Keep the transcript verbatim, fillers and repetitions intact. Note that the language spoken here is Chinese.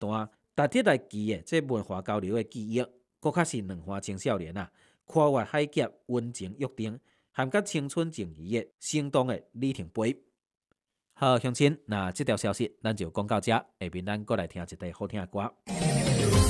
段，搭铁来记的这文化交流的记忆，搁较是两番青少年啊，跨越海峡，温情约定，含甲青春情谊的生动的里程碑。好，乡亲，那这条消息咱就讲到这，下面咱过来听一个好听的歌。